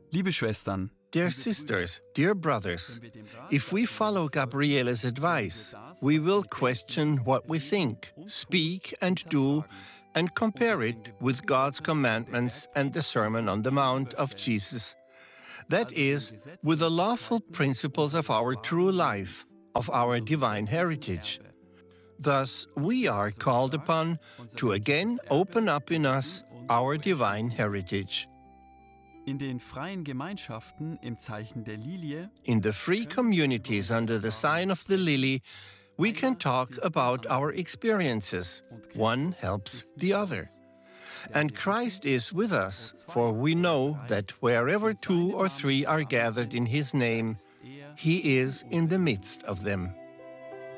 Liebe Schwestern, Dear sisters, dear brothers, if we follow Gabriele's advice, we will question what we think, speak and do, and compare it with God's commandments and the Sermon on the Mount of Jesus. That is, with the lawful principles of our true life, of our divine heritage. Thus, we are called upon to again open up in us our divine heritage. in den freien Gemeinschaften im Zeichen der Lilie In the free communities under the sign of the lily, we can talk about our experiences. One helps the other. And Christ is with us, for we know that wherever 2 or 3 are gathered in His name, He is in the midst of them.